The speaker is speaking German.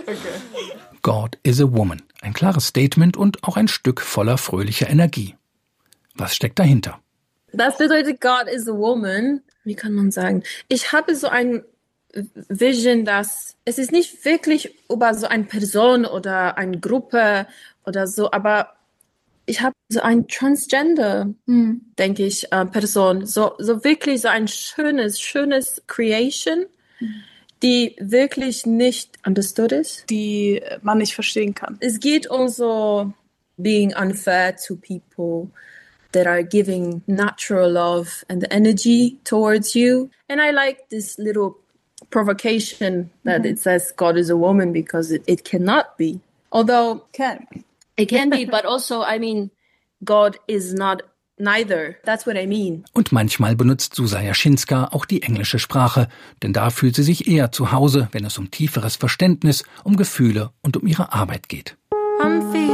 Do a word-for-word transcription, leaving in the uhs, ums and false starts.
God is a woman. Ein klares Statement und auch ein Stück voller fröhlicher Energie. Was steckt dahinter? Das bedeutet, God is a woman. Wie kann man sagen? Ich habe so ein Vision, dass es ist nicht wirklich über so eine Person oder eine Gruppe oder so, aber ich habe so ein Transgender, hm. denke ich, äh, Person. So, so wirklich so ein schönes, schönes Creation, hm. die wirklich nicht understood ist. Die man nicht verstehen kann. Es geht um so being unfair to people that are giving natural love and energy towards you. And I like this little provocation that mm-hmm. it says God is a woman because it, it cannot be. Although can it can be, but also, I mean, God is not neither. That's what I mean. Und manchmal benutzt Susa Jaschinska auch die englische Sprache, denn da fühlt sie sich eher zu Hause, wenn es um tieferes Verständnis, um Gefühle und um ihre Arbeit geht.